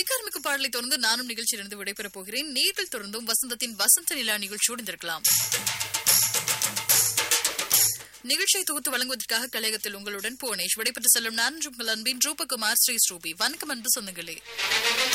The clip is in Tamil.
இடைக்காரமிக்கு பாடலை தொடர்ந்து நானும் நிகழ்ச்சியிலிருந்து விடைபெறப் போகிறேன். நேர்கள் தொடர்ந்தும் வசந்தத்தின் வசந்த நிலா நிகழ்ச்சியோடு இருந்திருக்கலாம். நிகழ்ச்சியை தொகுத்து வழங்குவதற்காக கலையகத்தில் உங்களுடன் புவனேஷ் விடைபெற்று செல்லும் நான் உங்கள் அன்பின் ரூபகுமார் ஸ்ரீ ஸ்ரூபி. வணக்கம் அன்பு சொந்தங்களே.